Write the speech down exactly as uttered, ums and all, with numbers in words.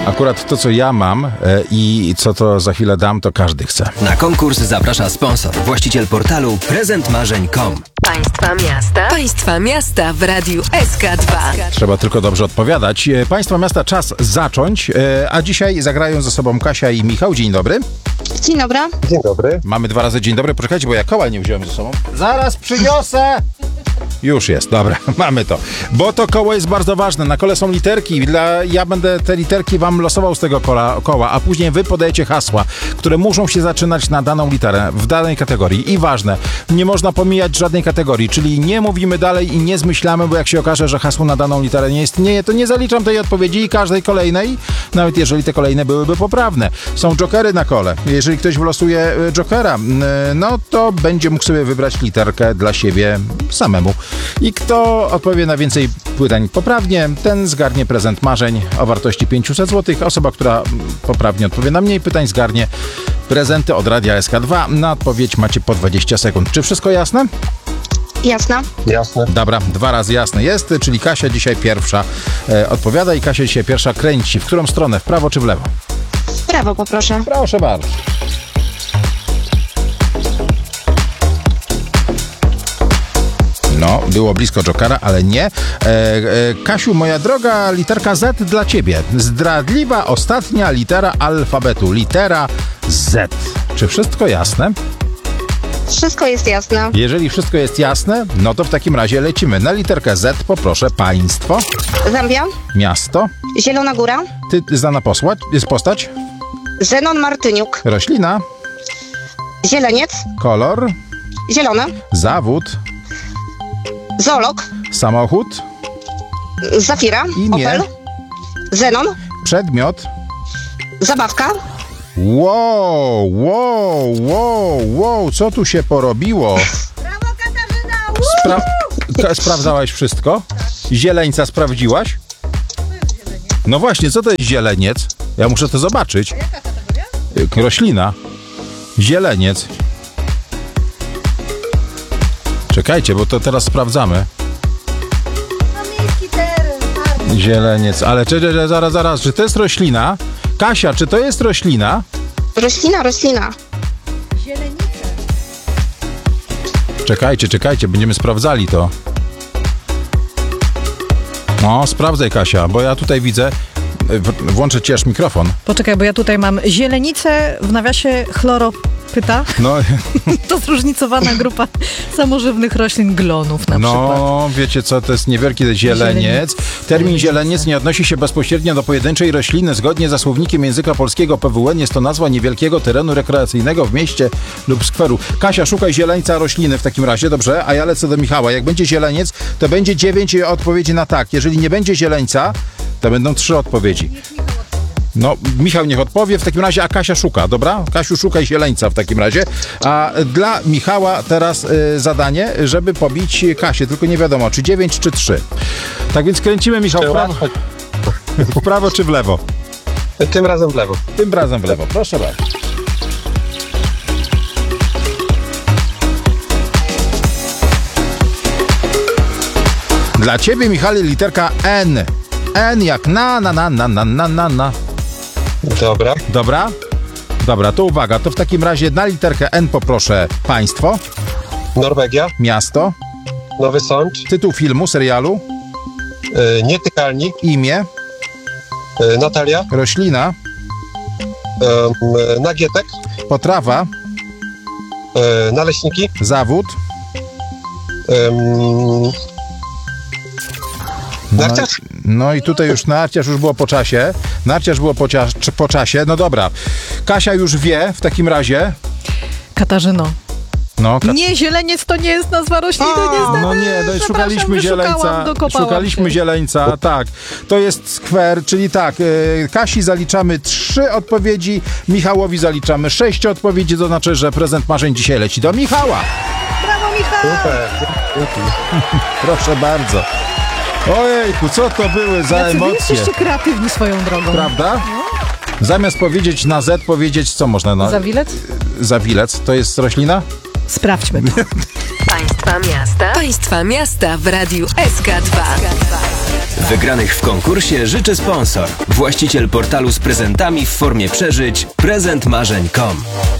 Akurat to, co ja mam e, i co to za chwilę dam, to każdy chce. Na konkurs zaprasza sponsor, właściciel portalu prezent marzeń kropka com. Państwa miasta. Państwa miasta w Radiu S K dwa. Trzeba tylko dobrze odpowiadać. E, Państwa miasta, czas zacząć, e, a dzisiaj zagrają ze sobą Kasia i Michał. Dzień dobry. Dzień dobry. Dzień dobry. Mamy dwa razy dzień dobry. Poczekajcie, bo ja koła nie wziąłem ze sobą. Zaraz przyniosę! Już jest, dobra, mamy to. Bo to koło jest bardzo ważne. Na kole są literki. Dla, ja będę te literki wam losował z tego kola, koła, a później wy podajecie hasła, które muszą się zaczynać na daną literę w danej kategorii. I ważne, nie można pomijać żadnej kategorii, czyli nie mówimy dalej i nie zmyślamy, bo jak się okaże, że hasło na daną literę nie istnieje, to nie zaliczam tej odpowiedzi i każdej kolejnej, nawet jeżeli te kolejne byłyby poprawne. Są jokery na kole. Jeżeli ktoś wylosuje jokera, no to będzie mógł sobie wybrać literkę dla siebie samemu. I kto odpowie na więcej pytań poprawnie, ten zgarnie prezent marzeń o wartości pięćset złotych. Osoba, która poprawnie odpowie na mniej pytań, zgarnie prezenty od Radia S K dwa. Na odpowiedź macie po dwadzieścia sekund. Czy wszystko jasne? Jasne. Jasne. Dobra, dwa razy jasne jest, czyli Kasia dzisiaj pierwsza e, odpowiada i Kasia dzisiaj pierwsza kręci. W którą stronę? W prawo czy w lewo? W prawo poproszę. Proszę bardzo. No, było blisko jokera, ale nie. E, e, Kasiu, moja droga, literka Z dla ciebie. Zdradliwa ostatnia litera alfabetu. Litera Z. Czy wszystko jasne? Wszystko jest jasne. Jeżeli wszystko jest jasne, no to w takim razie lecimy. Na literkę Z poproszę państwo. Zambia. Miasto. Zielona Góra. Ty znana posła, jest postać. Zenon Martyniuk. Roślina. Zieleniec. Kolor. Zielony. Zawód. Zoolog. Samochód. Zafira. Imię. Opel. Zenon. Przedmiot. Zabawka. Wow, wow, wow, wow, co tu się porobiło? Brawo, Katarzyna! Spra- ka- sprawdzałaś wszystko? Zieleńca sprawdziłaś? No właśnie, co to jest zieleniec? Ja muszę to zobaczyć. Jaka kategoria? Roślina. Zieleniec. Czekajcie, bo to teraz sprawdzamy. Zieleniec, ale czy, czy, zaraz, zaraz, czy to jest roślina? Kasia, czy to jest roślina? Roślina, roślina. Zielenica. Czekajcie, czekajcie, będziemy sprawdzali to. No, sprawdzaj, Kasia, bo ja tutaj widzę... W- włączę ci aż mikrofon. Poczekaj, bo ja tutaj mam zielenicę, w nawiasie chloropyta. No, To zróżnicowana grupa samożywnych roślin glonów na przykład. no wiecie co, to jest niewielki zieleniec. Termin zieleniec nie odnosi się bezpośrednio do pojedynczej rośliny. Zgodnie ze słownikiem języka polskiego P W N jest to nazwa niewielkiego terenu rekreacyjnego w mieście lub skweru. Kasia, szukaj zieleńca rośliny w takim razie, dobrze? A ja lecę do Michała. Jak będzie zieleniec, to będzie dziewięć odpowiedzi na tak. Jeżeli nie będzie zieleńca, to będą trzy odpowiedzi. No, Michał niech odpowie w takim razie, a Kasia szuka, dobra? Kasiu, szukaj zieleńca w takim razie. A dla Michała teraz y, zadanie, żeby pobić Kasię, tylko nie wiadomo, czy dziewięć, czy trzy. Tak więc kręcimy, Michał, w prawo, w prawo czy w lewo? Tym razem w lewo. Tym razem w lewo, proszę bardzo. Dla ciebie, Michale, literka N. N jak na, na, na, na, na, na, na, na. Dobra. Dobra? Dobra, to uwaga, to w takim razie na literkę N poproszę państwo, Norwegia. miasto, Nowy Sącz. tytuł filmu, serialu, Yy, nietykalni. imię, Yy, Natalia. roślina, Yy, nagietek. potrawa, Yy, naleśniki. zawód. Yy, narciarz. No i tutaj już narciarz już było po czasie. Narciarz było po, cia- po czasie. No dobra. Kasia już wie w takim razie. Katarzyno. No, Ka- Nie, zieleniec to nie jest nazwa rośliny, niestety. no nie, no i Przepraszam, szukaliśmy wyszukałam, zieleńca. dokopałam Szukaliśmy się. zieleńca, tak. To jest skwer, czyli tak, y, Kasi zaliczamy trzy odpowiedzi, Michałowi zaliczamy sześć odpowiedzi, to znaczy, że prezent marzeń dzisiaj leci do Michała. Brawo, Michał! Super. Dzięki. Proszę bardzo. Ojejku, co to były za Jacy wy emocje, jesteście kreatywni swoją drogą. prawda? Zamiast powiedzieć na Z, powiedzieć co można na... Zawilec? Zawilec, to jest roślina? Sprawdźmy to. Państwa miasta. Państwa miasta w Radiu S K dwa. Wygranych w konkursie życzy sponsor. Właściciel portalu z prezentami w formie przeżyć prezent marzeń kropka com.